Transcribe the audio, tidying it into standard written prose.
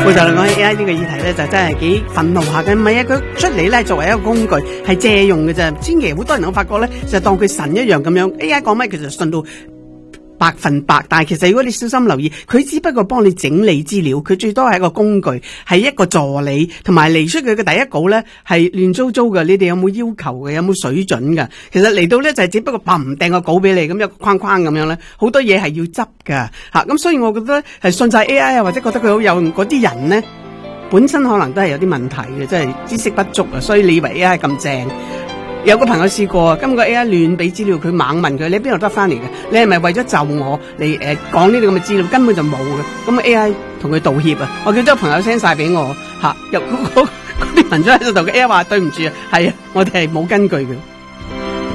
我就講起 AI 呢個議題咧，就真係幾憤怒下嘅。唔係啊，佢出嚟咧作為一個工具，係借用嘅啫。千祈好多人都發覺咧，就當佢神一樣咁樣。AI 講乜，其實信到100%，但係其實如果你小心留意，佢只不過幫你整理資料，佢最多係一個工具，係一個助理，同埋嚟出佢嘅第一稿咧係亂糟糟嘅。你哋有冇要求嘅？有冇水準嘅？其實嚟到咧就係只不過掟掟個稿俾你，咁一個框框咁樣咧，好多嘢係要執噶吓。咁所以我覺得係信晒 AI 啊，或者覺得佢好有用嗰啲人咧，本身可能都係有啲問題嘅，即係知識不足啊。所以你以為 AI 咁正？有個朋友試過，今個 AI 亂俾資料佢，猛問佢：你邊度得翻嚟嘅？你係咪為咗就我嚟講呢啲咁嘅資料？根本就冇嘅。咁 AI 同佢道歉啊！我叫咗個朋友 send 晒俾我嚇，入嗰啲文章喺度同佢 AI 話對唔住啊，係啊，我哋係冇根據嘅。